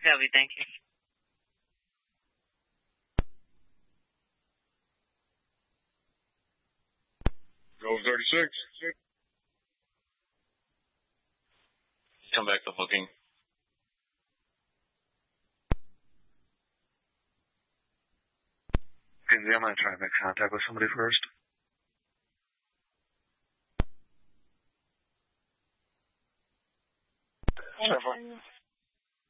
Copy, thank you. Go 36. Come back to booking. Kinsey, I'm going to try to make contact with somebody first. Thanks.